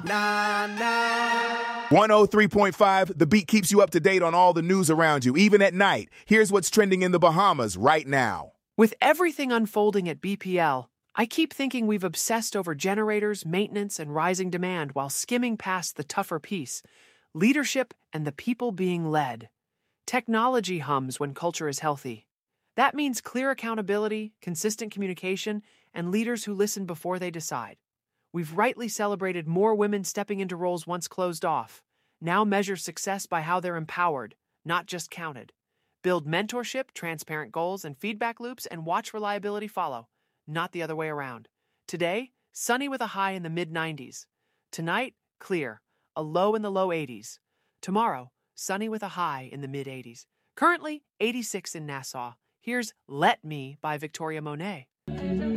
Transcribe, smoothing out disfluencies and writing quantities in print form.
Nah, nah. 103.5, The Beat keeps you up to date on all the news around you, even at night. Here's what's trending in the Bahamas right now. With everything unfolding at BPL, I keep thinking we've obsessed over generators, maintenance, and rising demand while skimming past the tougher piece, leadership and the people being led. Technology hums when culture is healthy. That means clear accountability, consistent communication, and leaders who listen before they decide. We've rightly celebrated more women stepping into roles once closed off. Now measure success by how they're empowered, not just counted. Build mentorship, transparent goals, and feedback loops, and watch reliability follow, not the other way around. Today, sunny with a high in the mid-90s. Tonight, clear, a low in the low 80s. Tomorrow, sunny with a high in the mid-80s. Currently, 86 in Nassau. Here's Let Me by Victoria Monet.